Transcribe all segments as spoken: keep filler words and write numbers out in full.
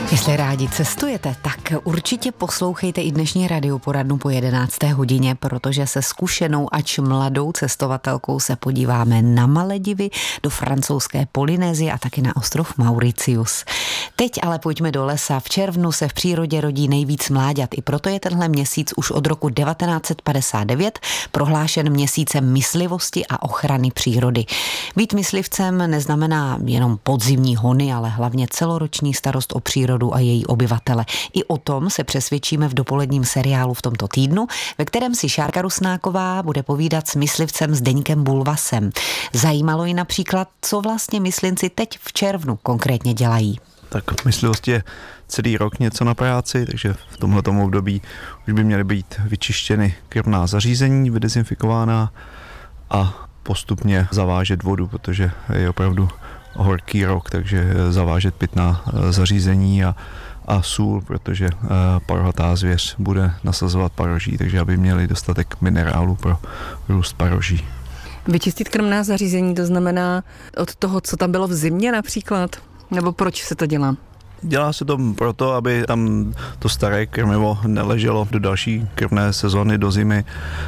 Jestli rádi cestujete, tak určitě poslouchejte i dnešní radioporadnu po jedenácté hodině, protože se zkušenou ač mladou cestovatelkou se podíváme na Maledivy, do francouzské Polynésie a taky na ostrov Mauritius. Teď ale pojďme do lesa. V červnu se v přírodě rodí nejvíc mláďat. I proto je tenhle měsíc už od roku devatenáct set padesát devět prohlášen měsícem myslivosti a ochrany přírody. Být myslivcem neznamená jenom podzimní hony, ale hlavně celoroční starost o přírodu a její obyvatele. I o tom se přesvědčíme v dopoledním seriálu v tomto týdnu, ve kterém si Šárka Rusnáková bude povídat s myslivcem Zdeňkem Bulvasem. Zajímalo ji například, co vlastně myslinci teď v červnu konkrétně dělají. Tak myslivost je celý rok něco na práci, takže v tomhletom období už by měly být vyčištěny krmná zařízení, vydezinfikována a postupně zavážet vodu, protože je opravdu horký rok, takže zavážet pitná zařízení a, a sůl, protože parohatá zvěř bude nasazovat paroží, takže aby měli dostatek minerálu pro růst paroží. Vyčistit krmná zařízení, to znamená od toho, co tam bylo v zimě například? Nebo proč se to dělá? Dělá se to proto, aby tam to staré krmivo neleželo do další krmné sezóny, do zimy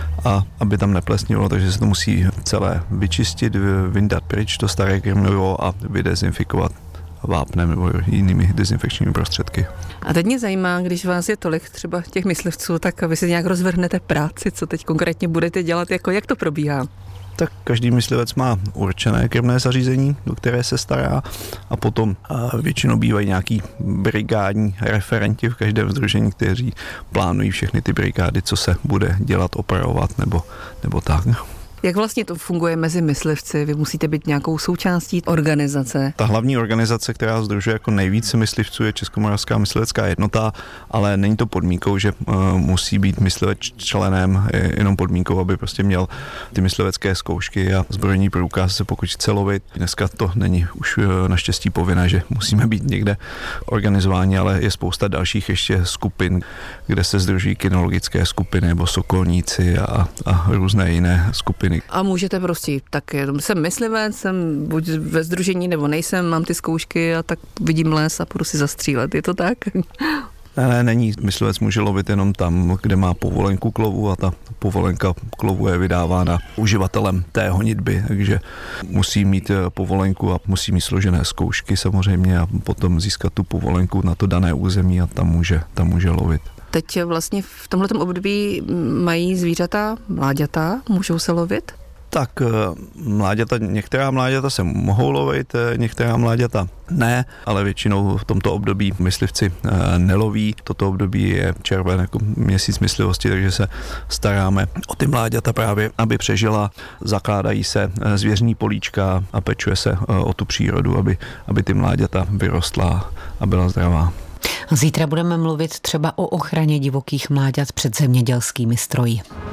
a aby tam neplesnilo, takže se to musí celé vyčistit, vyndat pryč to staré krmivo a vydezinfikovat vápnem nebo jinými dezinfekčními prostředky. A teď mě zajímá, když vás je tolik třeba těch myslivců, tak vy si nějak rozvrhnete práci, co teď konkrétně budete dělat, jako jak to probíhá? Tak každý myslivec má určené krmné zařízení, do které se stará a potom většinou bývají nějaký brigádní referenti v každém sdružení, kteří plánují všechny ty brigády, co se bude dělat, opravovat nebo, nebo tak. Jak vlastně to funguje mezi myslivci? Vy musíte být nějakou součástí organizace. Ta hlavní organizace, která sdružuje jako nejvíce myslivců, je Českomoravská myslivecká jednota, ale není to podmínkou, že uh, musí být myslivec členem, je jenom podmínkou, aby prostě měl ty myslivecké zkoušky a zbrojní průkaz, pokud chce lovit. Dneska to není už uh, naštěstí povinné, že musíme být někde organizováni, ale je spousta dalších ještě skupin, kde se sdružují kynologické skupiny nebo sokolníci a, a různé jiné skupiny. A můžete prostě, tak jsem myslivec, jsem buď ve sdružení nebo nejsem, mám ty zkoušky a tak vidím les a půjdu si zastřílet, je to tak? Ne, ne, není. Myslivec může lovit jenom tam, kde má povolenku k lovu a ta povolenka k lovu je vydávána uživatelem té honitby, takže musí mít povolenku a musí mít složené zkoušky samozřejmě a potom získat tu povolenku na to dané území a tam může, tam může lovit. Teď vlastně v tomhletom období mají zvířata mláďata, můžou se lovit? Tak mláďata, některá mláďata se mohou lovit, některá mláďata ne, ale většinou v tomto období myslivci neloví. Toto období je červen jako měsíc myslivosti, takže se staráme o ty mláďata právě, aby přežila. Zakládají se zvěřní políčka a pečuje se o tu přírodu, aby, aby ty mláďata vyrostla a byla zdravá. Zítra budeme mluvit třeba o ochraně divokých mláďat před zemědělskými stroji.